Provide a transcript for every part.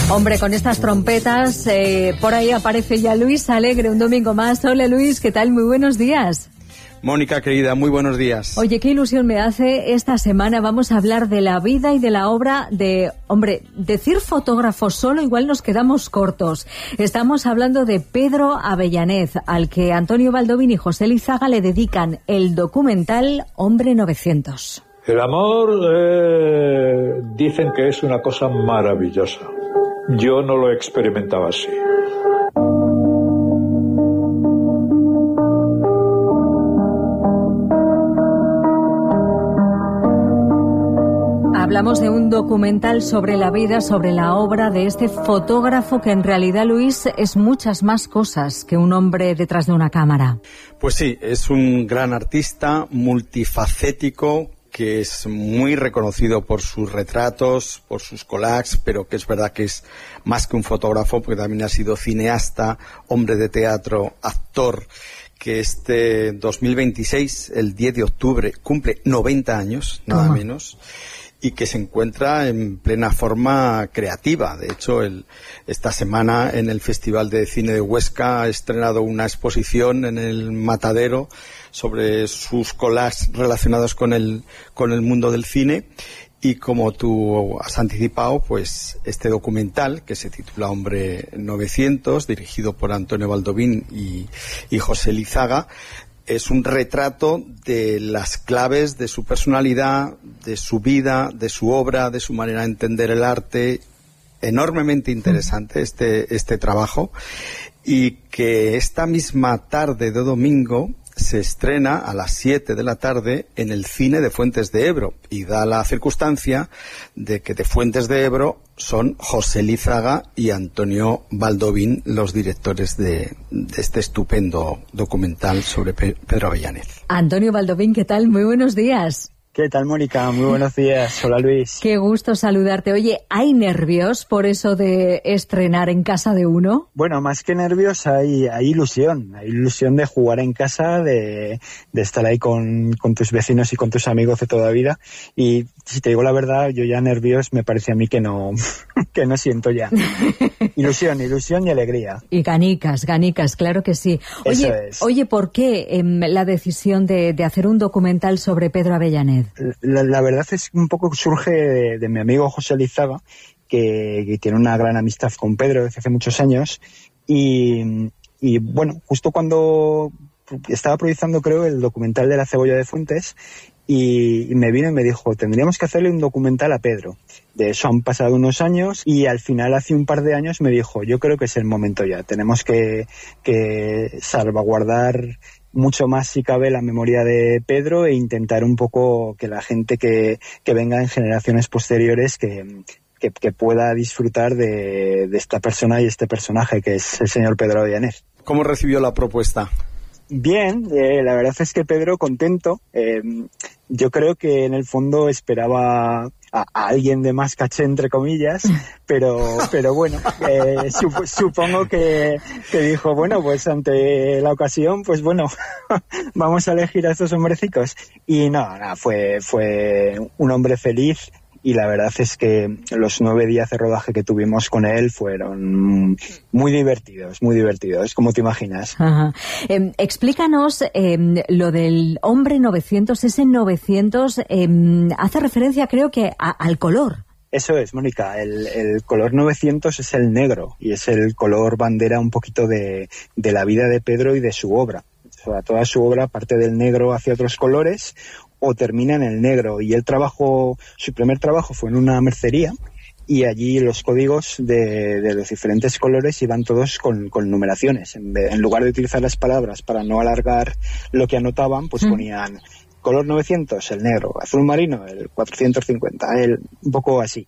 Hombre, con estas trompetas, por ahí aparece ya Luis Alegre un domingo más. Hola Luis, ¿qué tal? Muy buenos días. Mónica, querida, muy buenos días. Oye, qué ilusión me hace esta semana. Vamos a hablar de la vida y de la obra de... Hombre, decir fotógrafo solo igual nos quedamos cortos. Estamos hablando de Pedro Avellanez, al que Antonio Baldovín y José Lizaga le dedican el documental Hombre 900. El amor, dicen que es una cosa maravillosa. Yo no lo experimentaba así. Hablamos de un documental sobre la vida, sobre la obra de este fotógrafo que en realidad, Luis, es muchas más cosas que un hombre detrás de una cámara. Pues sí, es un gran artista, multifacético, que es muy reconocido por sus retratos, por sus collages, pero que es verdad que es más que un fotógrafo, porque también ha sido cineasta, hombre de teatro, actor, que este 2026, el 10 de octubre, cumple 90 años, nada menos, y que se encuentra en plena forma creativa. De hecho, esta semana en el Festival de Cine de Huesca ha estrenado una exposición en el Matadero sobre sus collages relacionados con el mundo del cine. Y como tú has anticipado, pues este documental, que se titula Hombre 900, dirigido por Antonio Baldovín y José Lizaga, es un retrato de las claves de su personalidad, de su vida, de su obra, de su manera de entender el arte. Enormemente interesante este trabajo, y que esta misma tarde de domingo se estrena a las 7 de la tarde en el cine de Fuentes de Ebro, y da la circunstancia de que de Fuentes de Ebro son José Lizaga y Antonio Baldovín los directores de este estupendo documental sobre Pedro Avellanez. Antonio Baldovín, ¿qué tal? Muy buenos días. ¿Qué tal, Mónica? Muy buenos días. Hola, Luis. Qué gusto saludarte. Oye, ¿hay nervios por eso de estrenar en casa de uno? Bueno, más que nervios hay ilusión. Hay ilusión de jugar en casa, de estar ahí con tus vecinos y con tus amigos de toda la vida. Y si te digo la verdad, yo ya nervios me parece a mí que no siento ya. Ilusión y alegría. Y ganicas, claro que sí. Oye, ¿por qué la decisión de hacer un documental sobre Pedro Avellanez? La verdad es que un poco surge de mi amigo José Lizaga, que tiene una gran amistad con Pedro desde hace muchos años, y bueno, justo cuando estaba proyectando, creo, el documental de la cebolla de Fuentes, y me vino y me dijo, tendríamos que hacerle un documental a Pedro. De eso han pasado unos años, y al final, hace un par de años, me dijo, yo creo que es el momento ya, tenemos que salvaguardar mucho más, si cabe, la memoria de Pedro, e intentar un poco que la gente que venga en generaciones posteriores que pueda disfrutar de esta persona y este personaje que es el señor Pedro Avellanez. ¿Cómo recibió la propuesta? Bien, la verdad es que Pedro contento. Yo creo que en el fondo esperaba a alguien de más caché, entre comillas, pero bueno, supongo que dijo, bueno, pues ante la ocasión, pues bueno, vamos a elegir a estos hombrecitos. Y nada, fue un hombre feliz. Y la verdad es que los 9 días de rodaje que tuvimos con él fueron muy divertidos, como te imaginas. Ajá. Explícanos lo del Hombre 900. Ese 900 hace referencia, creo que, al color. Eso es, Mónica. El color 900 es el negro, y es el color bandera un poquito de la vida de Pedro y de su obra. O sea, toda su obra parte del negro hacia otros colores, o termina en el negro. Y su primer trabajo fue en una mercería, y allí los códigos de los diferentes colores iban todos con numeraciones. En lugar de utilizar las palabras para no alargar lo que anotaban, pues ponían color 900, el negro, azul marino, el 450, un poco así.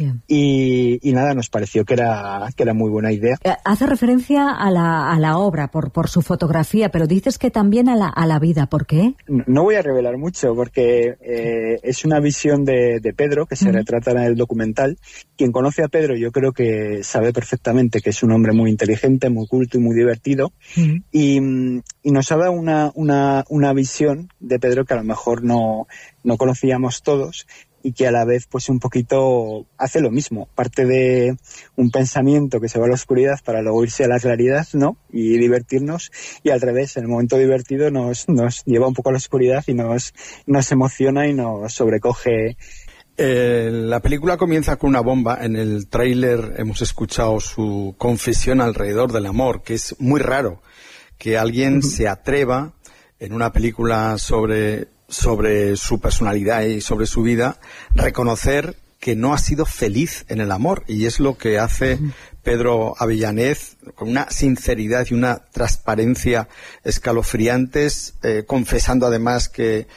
Y nada, nos pareció que era muy buena idea. Hace referencia a la obra por su fotografía, pero dices que también a la vida. ¿Por qué? No voy a revelar mucho, porque es una visión de Pedro que se retrata en el documental. Quien conoce a Pedro, yo creo que sabe perfectamente que es un hombre muy inteligente, muy culto y muy divertido. Y nos ha dado una visión de Pedro que a lo mejor no conocíamos todos. y que a la vez pues un poquito hace lo mismo, parte de un pensamiento que se va a la oscuridad para luego irse a la claridad, ¿no? Y divertirnos, y al revés, en el momento divertido nos lleva un poco a la oscuridad y nos emociona y nos sobrecoge. La película comienza con una bomba. En el tráiler hemos escuchado su confesión alrededor del amor, que es muy raro que alguien se atreva en una película sobre su personalidad y sobre su vida, reconocer que no ha sido feliz en el amor, y es lo que hace Pedro Avellanez con una sinceridad y una transparencia escalofriantes, confesando además que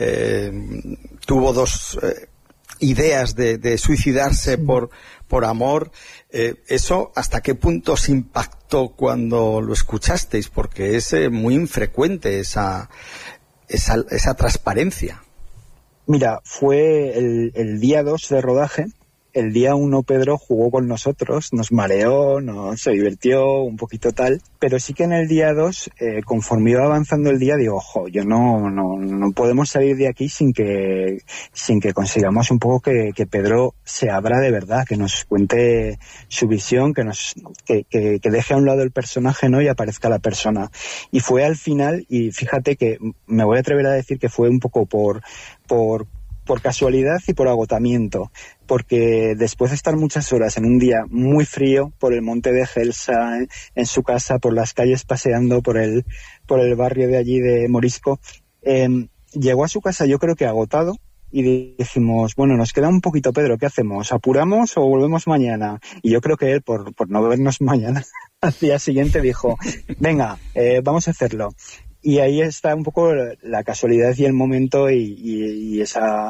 tuvo dos ideas de suicidarse por amor. ¿Eso hasta qué punto os impactó cuando lo escuchasteis? Porque es muy infrecuente esa transparencia. Mira, fue el día 2 de rodaje. El día 1 Pedro jugó con nosotros, nos mareó, se divirtió un poquito tal, pero sí que en el día 2, conforme iba avanzando el día, digo, ojo, yo no podemos salir de aquí sin que consigamos un poco que Pedro se abra de verdad, que nos cuente su visión, que deje a un lado el personaje, ¿no? Y aparezca la persona. Y fue al final, y fíjate que me voy a atrever a decir que fue un poco por casualidad y por agotamiento, porque después de estar muchas horas en un día muy frío por el monte de Gelsa, en su casa, por las calles paseando por el barrio de allí de Morisco, llegó a su casa yo creo que agotado, y dijimos, bueno, nos queda un poquito, Pedro, ¿qué hacemos? ¿Apuramos o volvemos mañana? Y yo creo que él, por no vernos mañana, al día siguiente dijo, venga, vamos a hacerlo. Y ahí está un poco la casualidad y el momento y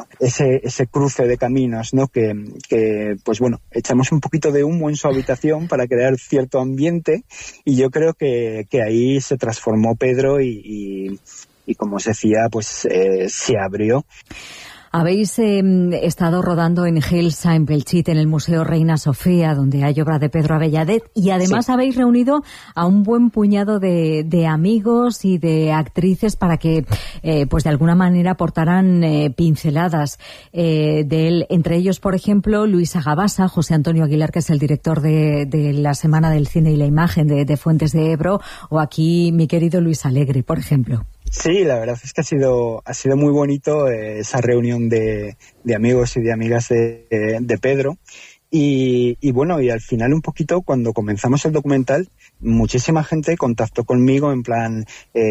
ese cruce de caminos, ¿no? Que pues bueno, echamos un poquito de humo en su habitación para crear cierto ambiente, y yo creo que ahí se transformó Pedro y como os decía, pues se abrió. Habéis estado rodando en Gelsa, en Belchite, en el Museo Reina Sofía, donde hay obra de Pedro Avellanez, y además sí, habéis reunido a un buen puñado de amigos y de actrices para que, pues de alguna manera aportaran pinceladas de él. Entre ellos, por ejemplo, Luisa Gabasa, José Antonio Aguilar, que es el director de la Semana del Cine y la Imagen de Fuentes de Ebro, o aquí mi querido Luis Alegre, por ejemplo. Sí, la verdad es que ha sido muy bonito esa reunión de amigos y de amigas de Pedro. Y bueno, y al final un poquito, cuando comenzamos el documental, muchísima gente contactó conmigo en plan,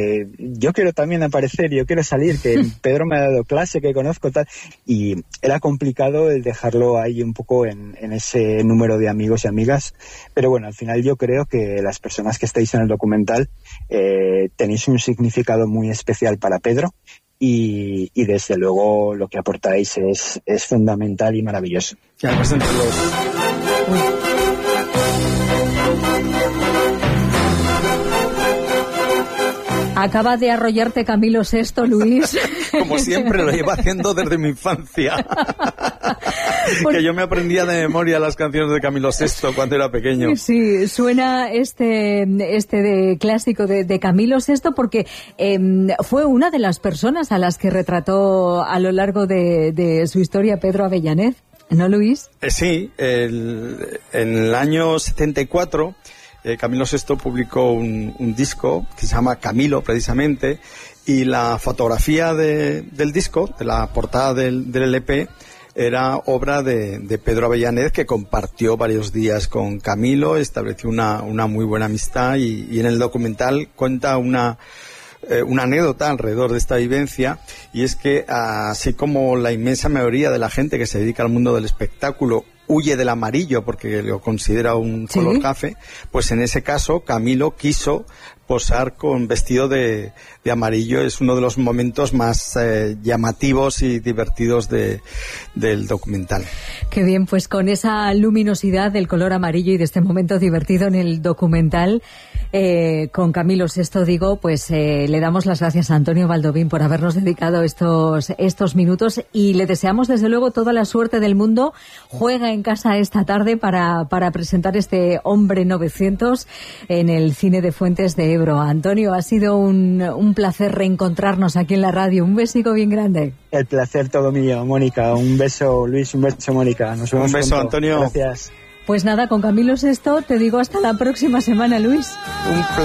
yo quiero también aparecer, yo quiero salir, que Pedro me ha dado clase, que conozco tal, y era complicado el dejarlo ahí un poco en ese número de amigos y amigas, pero bueno, al final yo creo que las personas que estáis en el documental tenéis un significado muy especial para Pedro, y desde luego lo que aportáis es fundamental y maravilloso. Y además entre los... Acaba de arrollarte Camilo VI, Luis. Como siempre, lo llevo haciendo desde mi infancia. Que yo me aprendía de memoria las canciones de Camilo VI cuando era pequeño. Sí, suena este de clásico de Camilo VI porque fue una de las personas a las que retrató a lo largo de su historia Pedro Avellanez, ¿no, Luis? Sí, en el año 74... Camilo VI publicó un disco que se llama Camilo, precisamente, y la fotografía del disco, de la portada del LP, era obra de Pedro Avellanez, que compartió varios días con Camilo, estableció una muy buena amistad, y en el documental cuenta una anécdota alrededor de esta vivencia, y es que así como la inmensa mayoría de la gente que se dedica al mundo del espectáculo huye del amarillo porque lo considera un color café, pues en ese caso Camilo quiso posar con vestido de amarillo. Es uno de los momentos más llamativos y divertidos del documental. Qué bien, pues con esa luminosidad del color amarillo y de este momento divertido en el documental, Con Camilo VI, digo, pues le damos las gracias a Antonio Baldovín por habernos dedicado estos minutos y le deseamos desde luego toda la suerte del mundo. Juega en casa esta tarde para presentar este Hombre 900 en el Cine de Fuentes de Ebro. Antonio, ha sido un placer reencontrarnos aquí en la radio. Un besico bien grande. El placer todo mío, Mónica. Un beso, Luis, un beso, Mónica. Nos vemos. Un beso, pronto. Antonio. Gracias. Pues nada, con Camilo VI te digo hasta la próxima semana, Luis. Un placer.